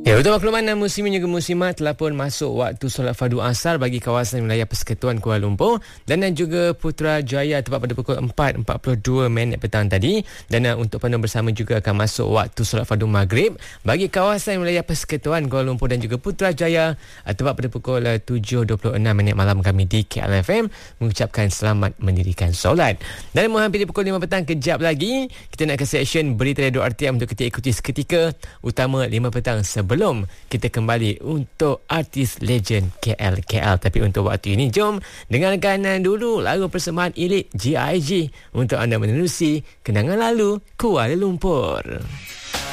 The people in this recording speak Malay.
Ya, untuk makluman muslimin juga muslimat telah pun masuk waktu solat fardu asar bagi kawasan wilayah Persekutuan Kuala Lumpur dan juga Putrajaya tepat pada pukul 4.42 petang tadi, dan untuk pandu bersama juga akan masuk waktu solat fardu maghrib bagi kawasan wilayah Persekutuan Kuala Lumpur dan juga Putrajaya tepat pada pukul 7.26 malam. Kami di KLFM mengucapkan selamat mendirikan solat. Dan menghampiri pukul 5 petang, kejap lagi kita nak ke session berita Radio RTM untuk kita ikuti seketika utama 5 petang sebelum kita kembali untuk artis legend KL. Tapi untuk waktu ini, jom dengarkan dulu lagu persembahan Elite GIG untuk anda menerusi kenangan lalu Kuala Lumpur.